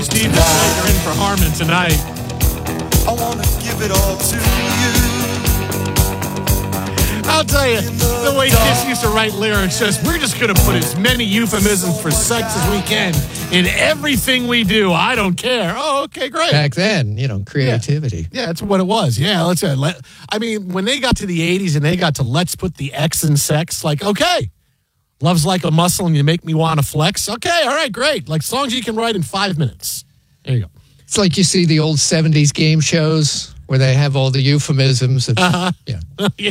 Steve, you're in for Harmon tonight. I want to give it all to you. I'll tell you, the way Kiss used to write lyrics says, we're just going to put as many euphemisms for sex as we can in everything we do. I don't care. Oh, okay, great. Back then, creativity. Yeah, that's what it was. Yeah, I mean, when they got to the 80s and they got to let's put the X in sex, like, okay. Love's like a muscle and you make me want to flex. Okay, all right, great. Like songs you can write in 5 minutes. There you go. It's like you see the old 70s game shows where they have all the euphemisms. Yeah.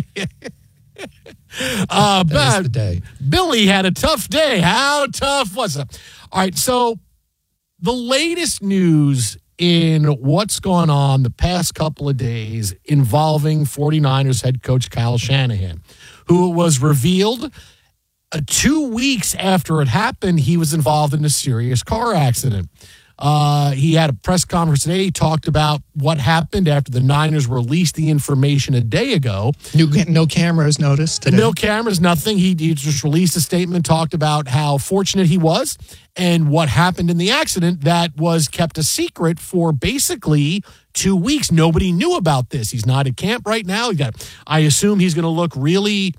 That was the day. Billy had a tough day. How tough was it? All right, so the latest news in what's gone on the past couple of days involving 49ers head coach Kyle Shanahan, who was revealed 2 weeks after it happened, he was involved in a serious car accident. He had a press conference today. He talked about what happened after the Niners released the information a day ago. No cameras noticed today. No cameras, nothing. He just released a statement, talked about how fortunate he was and what happened in the accident that was kept a secret for basically 2 weeks. Nobody knew about this. He's not at camp right now. I assume he's going to look really...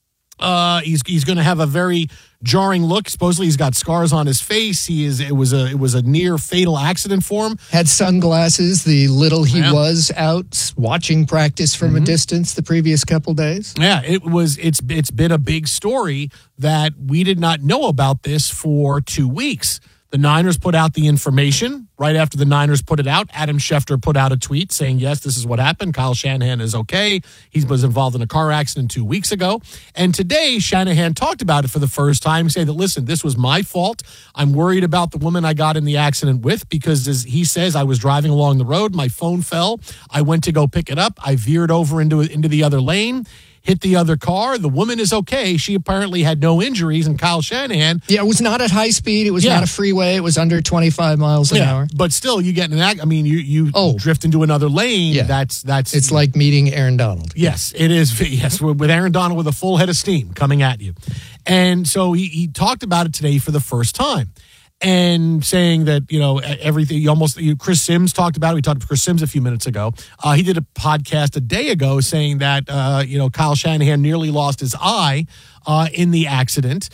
He's going to have a very jarring look. Supposedly, he's got scars on his face. It was a near fatal accident for him. Had sunglasses. The little he was out watching practice from a distance the previous couple days. Yeah, It's been a big story that we did not know about this for 2 weeks. The Niners put out the information. Right after the Niners put it out, Adam Schefter put out a tweet saying, yes, this is what happened. Kyle Shanahan is okay. He was involved in a car accident 2 weeks ago. And today, Shanahan talked about it for the first time, saying that, listen, this was my fault. I'm worried about the woman I got in the accident with because, as he says, I was driving along the road. My phone fell. I went to go pick it up. I veered over into the other lane. Hit the other car. The woman is okay. She apparently had no injuries. And Kyle Shanahan... Yeah, it was not at high speed. It was not a freeway. It was under 25 miles an hour. But still, you get in an accident. I mean, you drift into another lane. Yeah. That's... It's like meeting Aaron Donald. Yes, it is. Yes, with Aaron Donald with a full head of steam coming at you. And so he talked about it today for the first time. And saying that, everything, Chris Sims talked about it. We talked to Chris Sims a few minutes ago. He did a podcast a day ago saying that, Kyle Shanahan nearly lost his eye in the accident.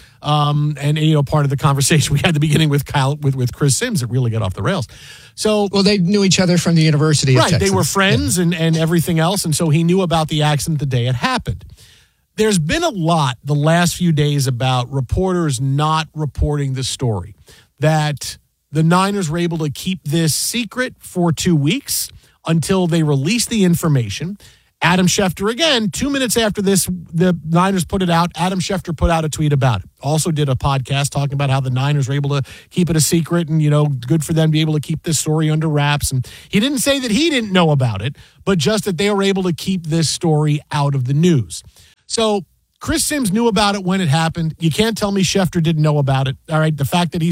And part of the conversation we had at the beginning with with Chris Sims, it really got off the rails. So, well, they knew each other from the University of Texas. Right, they were friends and everything else. And so he knew about the accident the day it happened. There's been a lot the last few days about reporters not reporting the story. That the Niners were able to keep this secret for 2 weeks until they released the information. Adam Schefter, again, 2 minutes after this, the Niners put it out. Adam Schefter put out a tweet about it. Also did a podcast talking about how the Niners were able to keep it a secret and, good for them to be able to keep this story under wraps. And he didn't say that he didn't know about it, but just that they were able to keep this story out of the news. So Chris Sims knew about it when it happened. You can't tell me Schefter didn't know about it. All right. The fact that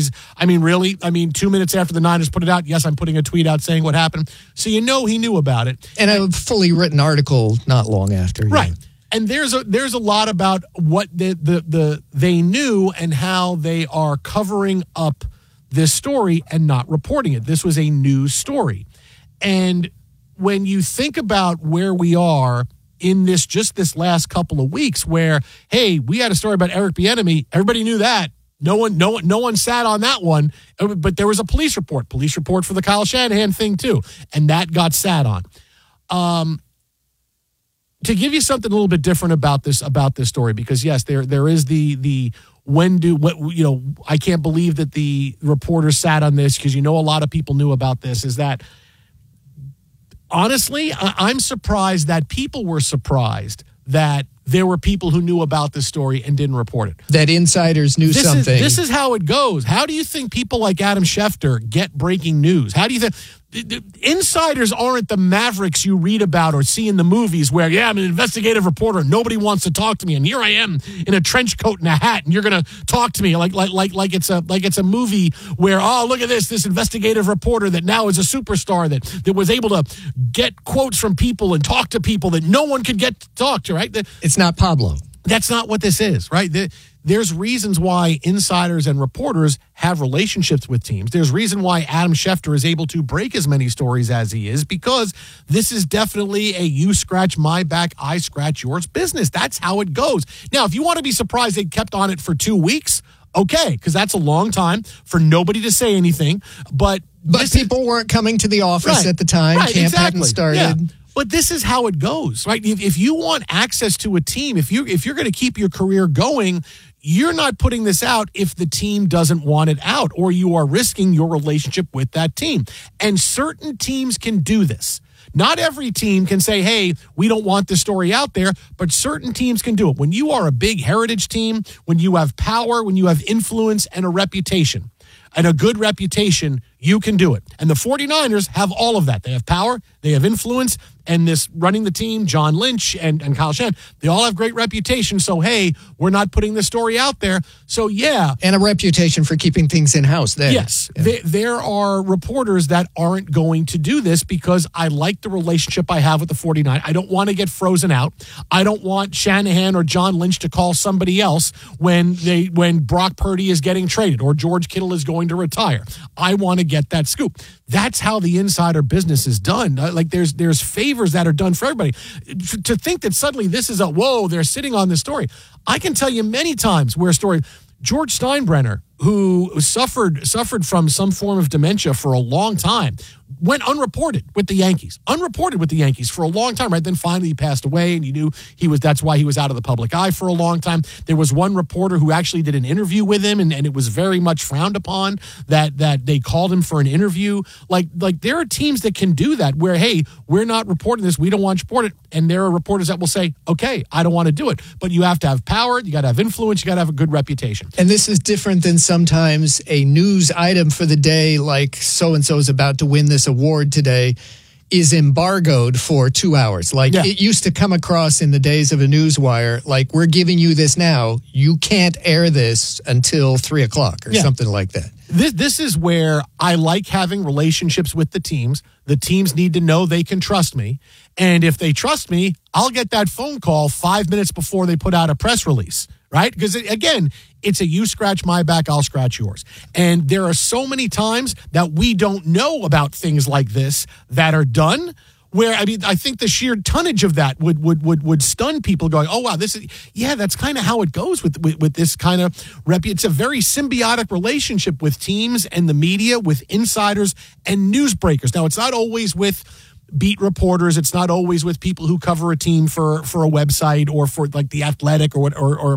2 minutes after the Niners put it out, yes, I'm putting a tweet out saying what happened. So he knew about it. And a fully written article not long after. Right. And there's a lot about what they knew and how they are covering up this story and not reporting it. This was a news story. And when you think about where we are in this last couple of weeks where, hey, we had a story about Eric Bieniemy. Everybody knew that. No one sat on that one, but there was a police report for the Kyle Shanahan thing too. And that got sat on. To give you something a little bit different about this story, because yes, there is the I can't believe that the reporters sat on this because a lot of people knew about this, is that honestly, I'm surprised that people were surprised that there were people who knew about this story and didn't report it. That insiders knew something. This is how it goes. How do you think people like Adam Schefter get breaking news? How do you think... Insiders aren't the mavericks you read about or see in the movies where, I'm an investigative reporter. Nobody wants to talk to me. And here I am in a trench coat and a hat. And you're going to talk to me like it's a movie where, look at this investigative reporter that now is a superstar that was able to get quotes from people and talk to people that no one could get to talk to, right? It's not Pablo. That's not what this is, right? there's reasons why insiders and reporters have relationships with teams. There's reason why Adam Schefter is able to break as many stories as he is, because this is definitely a you scratch my back, I scratch yours business. That's how it goes. Now, if you want to be surprised they kept on it for 2 weeks, okay, because that's a long time for nobody to say anything. But people weren't coming to the office at the time. Camp hadn't started. Yeah. But this is how it goes, right? If you want access to a team, if you're going to keep your career going, you're not putting this out if the team doesn't want it out, or you are risking your relationship with that team. And certain teams can do this. Not every team can say, hey, we don't want this story out there, but certain teams can do it. When you are a big heritage team, when you have power, when you have influence and a reputation, and a good reputation, you can do it. And the 49ers have all of that. They have power, they have influence, and this running the team, John Lynch and Kyle Shanahan, they all have great reputation. So, hey, we're not putting this story out there. So, yeah. And a reputation for keeping things in-house there. Yes. Yeah. There are reporters that aren't going to do this because I like the relationship I have with the 49ers. I don't want to get frozen out. I don't want Shanahan or John Lynch to call somebody else when Brock Purdy is getting traded or George Kittle is going to retire. I want to get that scoop. That's how the insider business is done. Like there's favors that are done for everybody. To think that suddenly this is they're sitting on this story. I can tell you many times where a story, George Steinbrenner, who suffered from some form of dementia for a long time, went unreported with the Yankees for a long time, right? Then finally he passed away, and you knew that's why he was out of the public eye for a long time. There was one reporter who actually did an interview with him, and it was very much frowned upon that they called him for an interview. Like there are teams that can do that where, hey, we're not reporting this, we don't want you to report it, and there are reporters that will say, okay, I don't want to do it. But you have to have power, you got to have influence, you got to have a good reputation. And this is different than sometimes a news item for the day, like so-and-so is about to win this award today, is embargoed for 2 hours. It used to come across in the days of a newswire, like, we're giving you this now, you can't air this until 3 o'clock or something like that. This is where I like having relationships with the teams. The teams need to know they can trust me. And if they trust me, I'll get that phone call 5 minutes before they put out a press release, right? Because, again, it's a you scratch my back, I'll scratch yours. And there are so many times that we don't know about things like this that are done, where, I think the sheer tonnage of that would stun people going, oh, wow, that's kind of how it goes with this kind of it's a very symbiotic relationship with teams and the media, with insiders and newsbreakers. Now, it's not always with beat reporters. It's not always with people who cover a team for a website or for like The Athletic or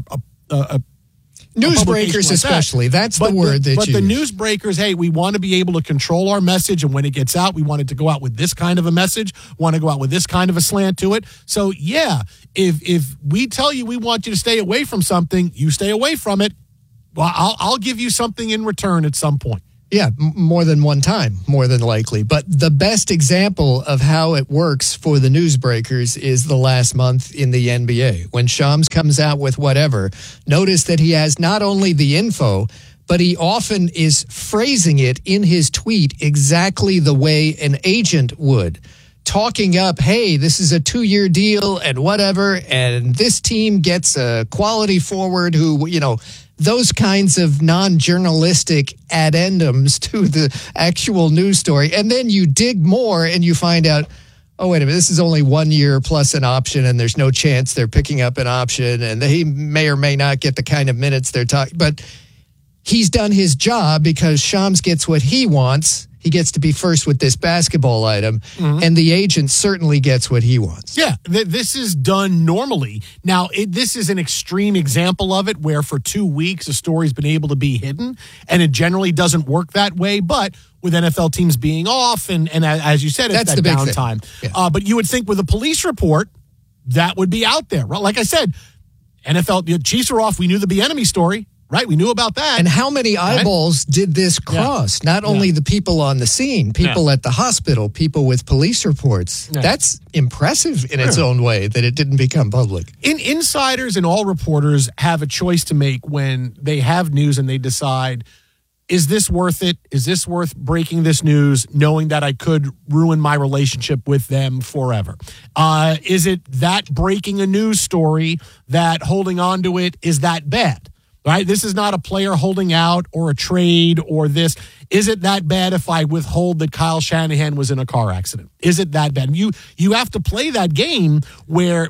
a newsbreakers, especially. That's the word that you use. But the newsbreakers, hey, we want to be able to control our message, and when it gets out, we want it to go out with this kind of a message, want to go out with this kind of a slant to it. So, yeah, if we tell you we want you to stay away from something, you stay away from it. Well, I'll give you something in return at some point. Yeah, more than one time, more than likely. But the best example of how it works for the newsbreakers is the last month in the NBA. When Shams comes out with whatever, notice that he has not only the info, but he often is phrasing it in his tweet exactly the way an agent would. Talking up, hey, this is a 2-year deal and whatever, and this team gets a quality forward who, those kinds of non-journalistic addendums to the actual news story. And then you dig more and you find out, oh, wait a minute, this is only 1 year plus an option, and there's no chance they're picking up an option, and he may or may not get the kind of minutes they're talking. But he's done his job because Shams gets what he wants. He gets to be first with this basketball item, and the agent certainly gets what he wants. Yeah, this is done normally. Now, this is an extreme example of it where for 2 weeks a story's been able to be hidden, and it generally doesn't work that way. But with NFL teams being off, and as you said, it's that's that the big downtime. Yeah. But you would think with a police report, that would be out there. Right? Like I said, NFL Chiefs are off. We knew the Bieniemy story. Right, we knew about that. And how many eyeballs did this cross? Yeah. Not only the people on the scene, people at the hospital, people with police reports. Yeah. That's impressive in its own way that it didn't become public. Insiders and all reporters have a choice to make when they have news and they decide, is this worth it? Is this worth breaking this news, knowing that I could ruin my relationship with them forever? Is it that breaking a news story that holding on to it is that bad? right? This is not a player holding out or a trade or this. Is it that bad if I withhold that Kyle Shanahan was in a car accident? Is it that bad? You have to play that game where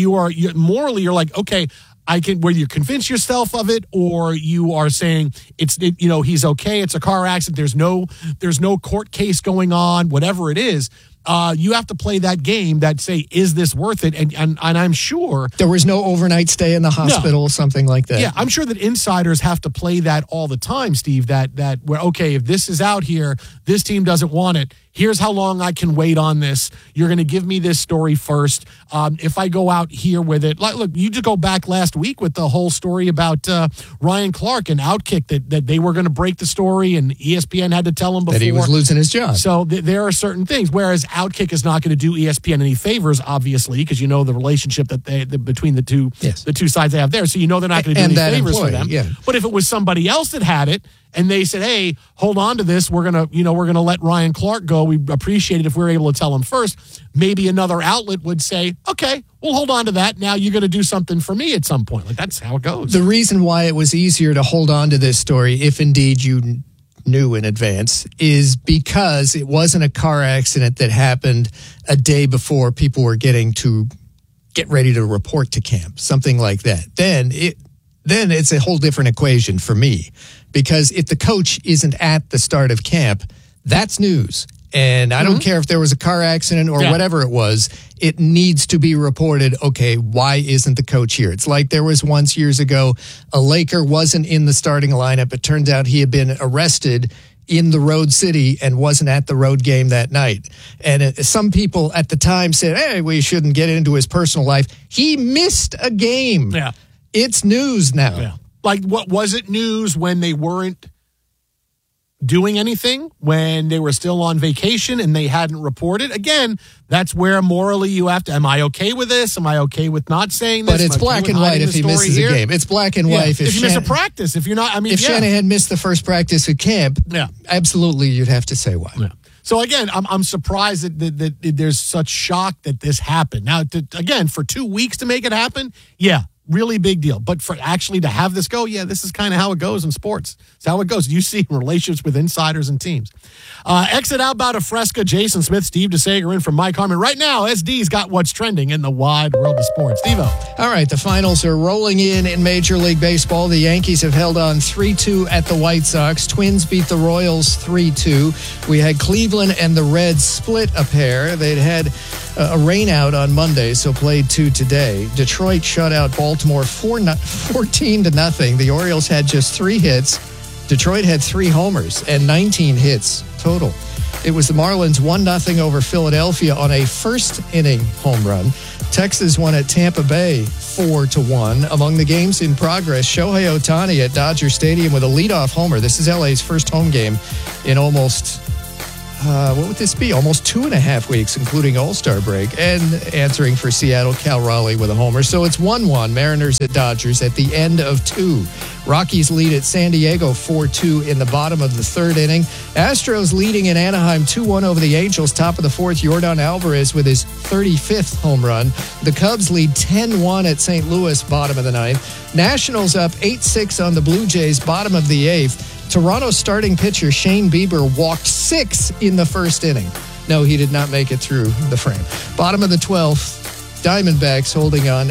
morally you're like, okay, whether you convince yourself of it or you are saying he's okay. It's a car accident. There's no court case going on, whatever it is. You have to play that game that say, is this worth it? And I'm sure there was no overnight stay in the hospital, something like that. Yeah, I'm sure that insiders have to play that all the time, Steve, that where, okay, if this is out here, this team doesn't want it. Here's how long I can wait on this. You're going to give me this story first. If I go out here with it, look, you just go back last week with the whole story about Ryan Clark and Outkick that they were going to break the story and ESPN had to tell him before. That he was losing his job. So there are certain things, whereas Outkick is not going to do ESPN any favors, obviously, because you know the relationship between the two sides they have there. So you know they're not going to do any favors for them. Yeah. But if it was somebody else that had it, and they said, hey, hold on to this. We're going to let Ryan Clark go. We appreciate it if we were able to tell him first. Maybe another outlet would say, okay, we'll hold on to that. Now you're going to do something for me at some point. Like, that's how it goes. The reason why it was easier to hold on to this story, if indeed you knew in advance, is because it wasn't a car accident that happened a day before people were getting to get ready to report to camp, something like that. Then it's a whole different equation for me. Because if the coach isn't at the start of camp, that's news. And I don't care if there was a car accident or whatever it was, it needs to be reported, okay, why isn't the coach here? It's like there was once years ago, a Laker wasn't in the starting lineup. It turns out he had been arrested in the road city and wasn't at the road game that night. And some people at the time said, hey, we shouldn't get into his personal life. He missed a game. Yeah. It's news now. Yeah. Like, what was it news when they weren't doing anything, when they were still on vacation and they hadn't reported? Again, that's where morally you have to, am I okay with this? Am I okay with not saying this? But it's black and white if he misses a game. It's black and white if you miss a practice. If you're not, if Shanahan missed the first practice at camp, absolutely you'd have to say why. Yeah. So again, I'm surprised that there's such shock that this happened. Now, for 2 weeks to make it happen, really big deal. But for actually to have this go, this is kind of how it goes in sports. It's how it goes. You see relationships with insiders and teams. Exit Outbound of Fresca, Jason Smith, Steve DeSager in from Mike Harmon. Right now, SD's got what's trending in the wide world of sports. Steve-O. All right, the finals are rolling in Major League Baseball. The Yankees have held on 3-2 at the White Sox. Twins beat the Royals 3-2. We had Cleveland and the Reds split a pair. They'd had a rainout on Monday, so played 2 today. Detroit shut out Baltimore 14-0. The Orioles had just 3 hits. Detroit had 3 homers and 19 hits total. It was the Marlins 1-0 over Philadelphia on a first-inning home run. Texas won at Tampa Bay 4-1. Among the games in progress, Shohei Ohtani at Dodger Stadium with a leadoff homer. This is LA's first home game in almost what would this be? Almost 2.5 weeks, including All-Star break, and answering for Seattle, Cal Raleigh with a homer. So it's 1-1, Mariners at Dodgers at the end of 2. Rockies lead at San Diego 4-2 in the bottom of the 3rd inning. Astros leading in Anaheim 2-1 over the Angels. Top of the 4th, Yordan Alvarez with his 35th home run. The Cubs lead 10-1 at St. Louis, bottom of the 9th. Nationals up 8-6 on the Blue Jays, bottom of the 8th. Toronto starting pitcher Shane Bieber walked 6 in the first inning. No, he did not make it through the frame. Bottom of the 12th, Diamondbacks holding on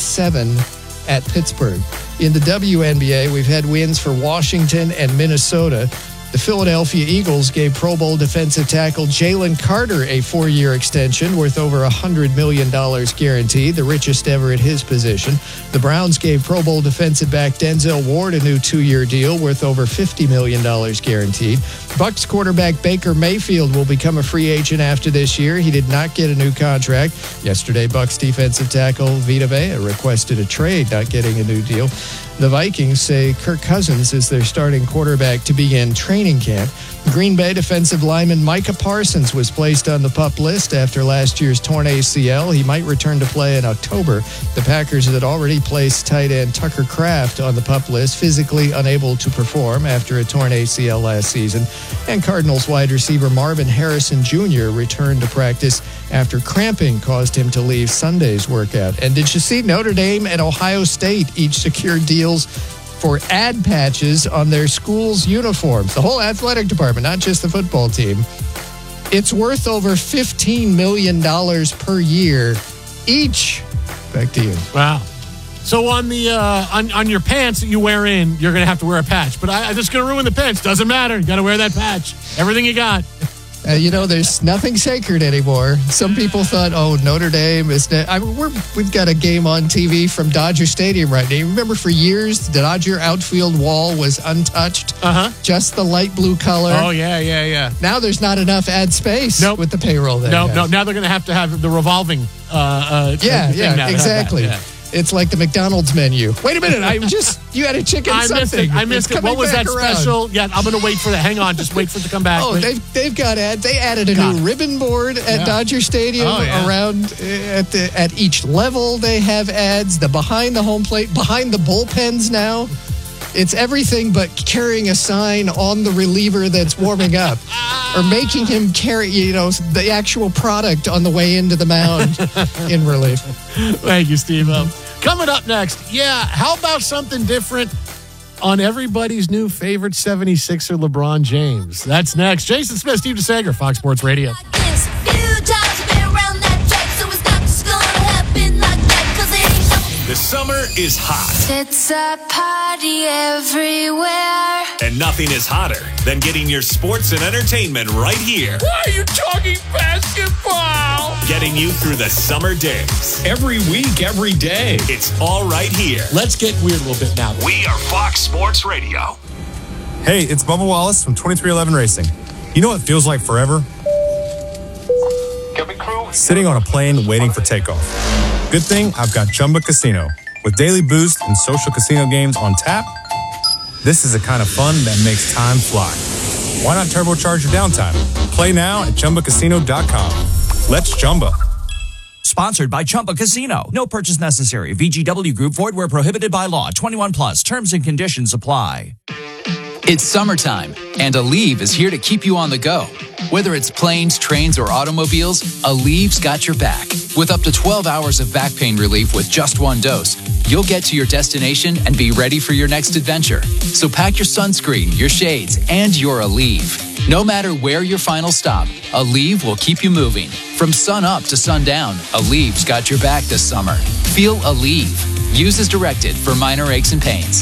8-7 at Pittsburgh. In the WNBA, we've had wins for Washington and Minnesota. The Philadelphia Eagles gave Pro Bowl defensive tackle Jalen Carter a 4-year extension worth over $100 million guaranteed, the richest ever at his position. The Browns gave Pro Bowl defensive back Denzel Ward a new 2-year deal worth over $50 million guaranteed. Bucs quarterback Baker Mayfield will become a free agent after this year. He did not get a new contract. Yesterday, Bucs defensive tackle Vita Vea requested a trade, not getting a new deal. The Vikings say Kirk Cousins is their starting quarterback to begin training camp. Green Bay defensive lineman Micah Parsons was placed on the PUP list after last year's torn ACL. He might return to play in October. The Packers had already placed tight end Tucker Kraft on the PUP list, physically unable to perform after a torn ACL last season. And Cardinals wide receiver Marvin Harrison Jr. returned to practice after cramping caused him to leave Sunday's workout. And did you see Notre Dame and Ohio State each secured deals for ad patches on their school's uniforms. The whole athletic department, not just the football team. It's worth over $15 million per year each. Back to you. Wow. So on the on your pants that you wear in, you're going to have to wear a patch. But I'm just going to ruin the pants. Doesn't matter. You got to wear that patch. Everything you got. There's nothing sacred anymore. Some people thought, Notre Dame is... we've got a game on TV from Dodger Stadium right now. You remember for years, the Dodger outfield wall was untouched? Uh-huh. Just the light blue color. Oh, yeah. Now there's not enough ad space with the payroll there. No. Now they're going to have the revolving thing now exactly. Yeah. It's like the McDonald's menu. Wait a minute, you had a chicken something. I missed it. What was that special? Yeah, I'm going to wait for that. Hang on, just wait for it to come back. They've got ads. They added a new ribbon board at Dodger Stadium. Around at each level they have ads. The behind the home plate, behind the bullpens now. It's everything but carrying a sign on the reliever that's warming up or making him carry, the actual product on the way into the mound in relief. Thank you, Steve. Coming up next, how about something different on everybody's new favorite 76er, LeBron James? That's next. Jason Smith, Steve DeSager, Fox Sports Radio. The summer is hot. It's a party everywhere. And nothing is hotter than getting your sports and entertainment right here. Why are you talking basketball? Getting you through the summer days. Every week, every day. It's all right here. Let's get weird a little bit now. We are Fox Sports Radio. Hey, it's Bubba Wallace from 2311 Racing. You know what feels like forever? Sitting on a plane waiting for takeoff. Good thing I've got Chumba Casino. With daily boost and social casino games on tap, this is the kind of fun that makes time fly. Why not turbocharge your downtime? Play now at ChumbaCasino.com. Let's Chumba. Sponsored by Chumba Casino. No purchase necessary. VGW Group. Void where prohibited by law. 21 plus. Terms and conditions apply. It's summertime, and Aleve is here to keep you on the go. Whether it's planes, trains, or automobiles, Aleve's got your back. With up to 12 hours of back pain relief with just one dose, you'll get to your destination and be ready for your next adventure. So pack your sunscreen, your shades, and your Aleve. No matter where your final stop, Aleve will keep you moving. From sun up to sundown, Aleve's got your back this summer. Feel Aleve. Use as directed for minor aches and pains.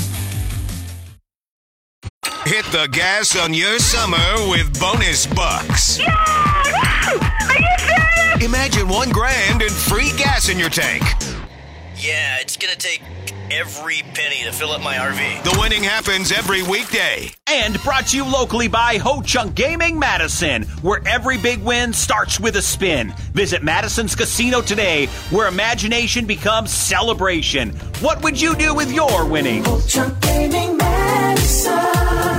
Hit the gas on your summer with bonus bucks. Yeah! Are you serious? Imagine $1,000 and free gas in your tank. Yeah, it's gonna take every penny to fill up my RV. The winning happens every weekday. And brought to you locally by Ho Chunk Gaming Madison, where every big win starts with a spin. Visit Madison's Casino today, where imagination becomes celebration. What would you do with your winnings? Ho Chunk Gaming Madison.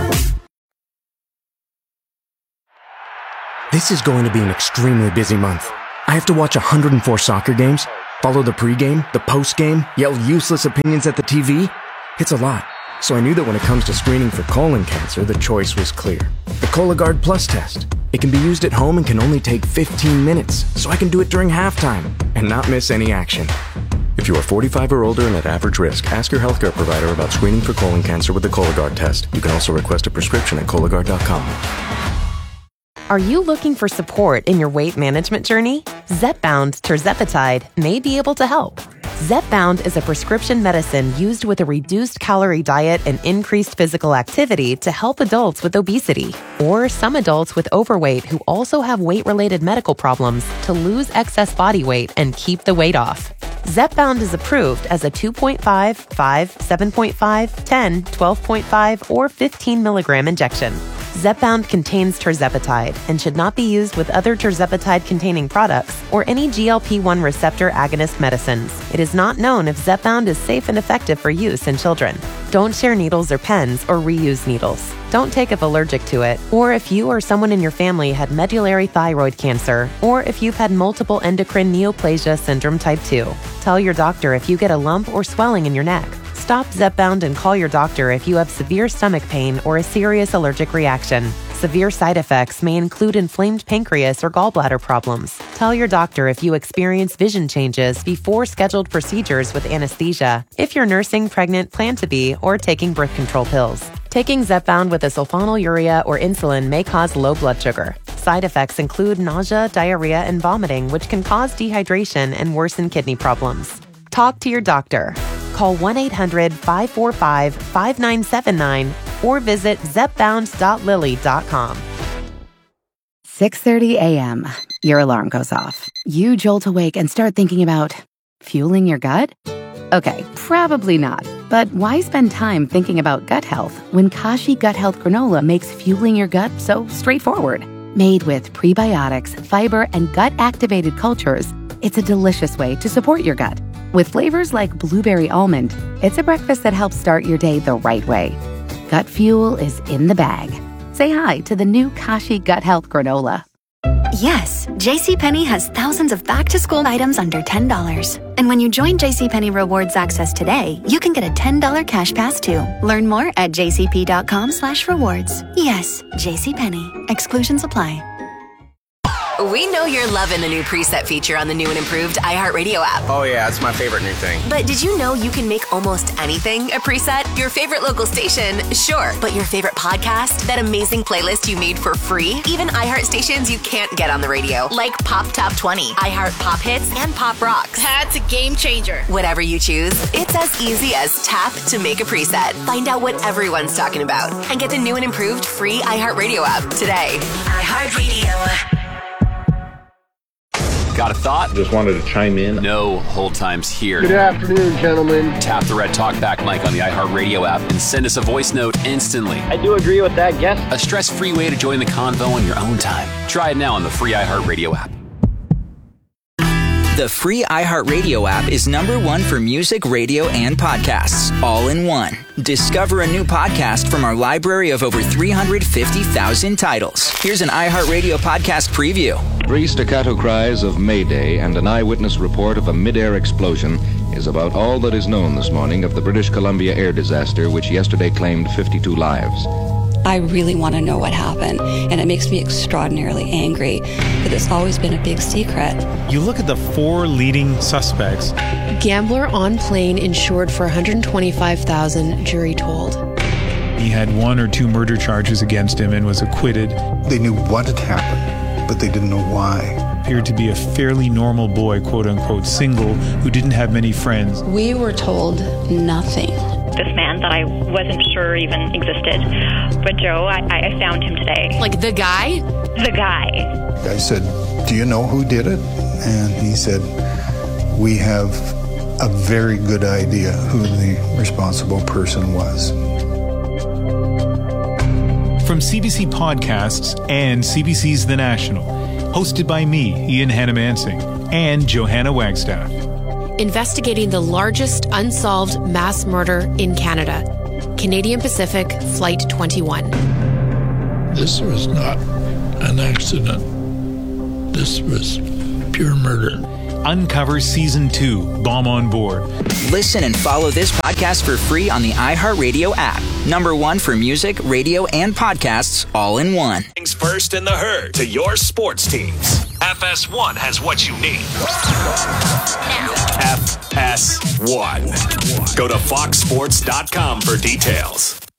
This is going to be an extremely busy month. I have to watch 104 soccer games, follow the pregame, the postgame, yell useless opinions at the TV. It's a lot. So I knew that when it comes to screening for colon cancer, the choice was clear. The Cologuard Plus test. It can be used at home and can only take 15 minutes, so I can do it during halftime and not miss any action. If you are 45 or older and at average risk, ask your healthcare provider about screening for colon cancer with the Cologuard test. You can also request a prescription at Cologuard.com. Are you looking for support in your weight management journey? Zepbound tirzepatide may be able to help. Zepbound is a prescription medicine used with a reduced calorie diet and increased physical activity to help adults with obesity or some adults with overweight who also have weight-related medical problems to lose excess body weight and keep the weight off. Zepbound is approved as a 2.5, 5, 7.5, 10, 12.5, or 15 milligram injection. Zepbound contains tirzepatide and should not be used with other tirzepatide-containing products or any GLP-1 receptor agonist medicines. It is not known if Zepbound is safe and effective for use in children. Don't share needles or pens or reuse needles. Don't take if allergic to it, or if you or someone in your family had medullary thyroid cancer, or if you've had multiple endocrine neoplasia syndrome type 2. Tell your doctor if you get a lump or swelling in your neck. Stop Zepbound and call your doctor if you have severe stomach pain or a serious allergic reaction. severe side effects may include inflamed pancreas or gallbladder problems. Tell your doctor if you experience vision changes before scheduled procedures with anesthesia, if you're nursing, pregnant, plan to be, or taking birth control pills. Taking Zepbound with a sulfonylurea or insulin may cause low blood sugar. Side effects include nausea, diarrhea, and vomiting, which can cause dehydration and worsen kidney problems. Talk to your doctor. Call 1-800-545-5979 or visit zepbound.lilly.com. 6:30 a.m. Your alarm goes off. You jolt awake and start thinking about fueling your gut? Okay, probably not. But why spend time thinking about gut health when Kashi Gut Health Granola makes fueling your gut so straightforward? Made with prebiotics, fiber, and gut-activated cultures, it's a delicious way to support your gut. With flavors like blueberry almond, it's a breakfast that helps start your day the right way. Gut fuel is in the bag. Say hi to the new Kashi Gut Health Granola. Yes, JCPenney has thousands of back-to-school items under $10. And when you join JCPenney Rewards Access today, you can get a $10 cash pass too. Learn more at jcp.com/rewards. Yes, JCPenney. Exclusions apply. We know you're loving the new preset feature on the new and improved iHeartRadio app. Oh yeah, it's my favorite new thing. But did you know you can make almost anything a preset? Your favorite local station, sure. But your favorite podcast, that amazing playlist you made for free? Even iHeart stations you can't get on the radio, like Pop Top 20, iHeart Pop Hits, and Pop Rocks. That's a game changer. Whatever you choose, it's as easy as tap to make a preset. Find out what everyone's talking about and get the new and improved free iHeartRadio app today. iHeartRadio. Got a thought? Just wanted to chime in. No hold times here. Good afternoon, gentlemen. Tap the red talkback mic on the iHeartRadio app and send us a voice note instantly. I do agree with that guess. A stress-free way to join the convo on your own time. Try it now on the free iHeartRadio app. The free iHeartRadio app is #1 for music, radio, and podcasts, all in one. Discover a new podcast from our library of over 350,000 titles. Here's an iHeartRadio podcast preview. 3 staccato cries of Mayday and an eyewitness report of a mid-air explosion is about all that is known this morning of the British Columbia air disaster, which yesterday claimed 52 lives. I really want to know what happened, and it makes me extraordinarily angry that it's always been a big secret. You look at the 4 leading suspects. Gambler on plane insured for $125,000, jury told. He had 1 or 2 murder charges against him and was acquitted. They knew what had happened, but they didn't know why. Appeared to be a fairly normal boy, quote-unquote single, who didn't have many friends. We were told nothing. This man that I wasn't sure even existed. But Joe, I found him today. Like the guy? The guy. I said, "Do you know who did it?" And he said, "We have a very good idea who the responsible person was." From CBC Podcasts and CBC's The National, hosted by me, Ian Hannamansing, and Johanna Wagstaff. Investigating the largest unsolved mass murder in Canada. Canadian Pacific Flight 21. This was not an accident. This was pure murder. Uncover Season 2, Bomb on Board. Listen and follow this podcast for free on the iHeartRadio app. #1 for music, radio, and podcasts, all in one. Things first in the herd to your sports teams. FS1 has what you need. FS1. Go to foxsports.com for details.